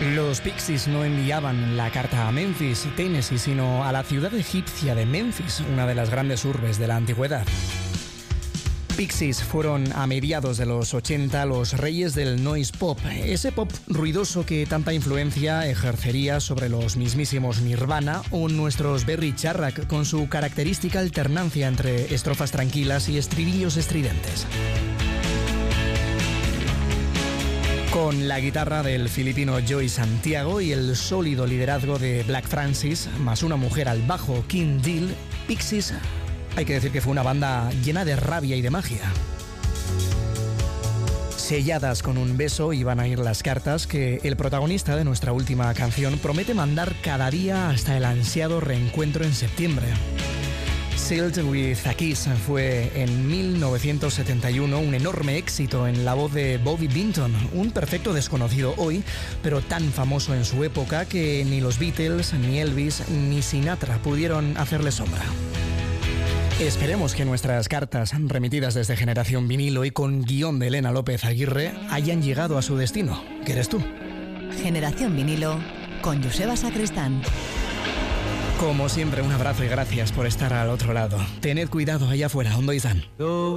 Los Pixies no enviaban la carta a Memphis, Tennessee, sino a la ciudad egipcia de Memphis, una de las grandes urbes de la antigüedad. Pixies fueron a mediados de los 80 los reyes del noise pop, ese pop ruidoso que tanta influencia ejercería sobre los mismísimos Nirvana o nuestros Berry Charrack, con su característica alternancia entre estrofas tranquilas y estribillos estridentes. Con la guitarra del filipino Joey Santiago y el sólido liderazgo de Black Francis, más una mujer al bajo, Kim Deal, Pixies, hay que decir que fue una banda llena de rabia y de magia. Selladas con un beso iban a ir las cartas que el protagonista de nuestra última canción promete mandar cada día hasta el ansiado reencuentro en septiembre. Sealed with a Kiss fue en 1971 un enorme éxito en la voz de Bobby Binton, un perfecto desconocido hoy, pero tan famoso en su época que ni los Beatles, ni Elvis, ni Sinatra pudieron hacerle sombra. Esperemos que nuestras cartas, remitidas desde Generación Vinilo y con guión de Elena López Aguirre, hayan llegado a su destino, que eres tú. Generación Vinilo con Joseba Sacristán. Como siempre, un abrazo y gracias por estar al otro lado. Tened cuidado allá afuera, ondo izan.